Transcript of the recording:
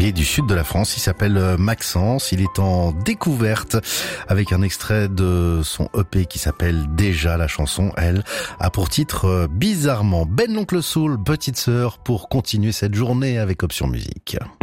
reggae du sud de la France. Il s'appelle Maxence. Il est en découverte avec un extrait de son EP qui s'appelle Déjà. La chanson, elle, a pour titre Bizarrement. Ben l'oncle Soul, petite sœur, pour continuer cette journée avec Option Musique.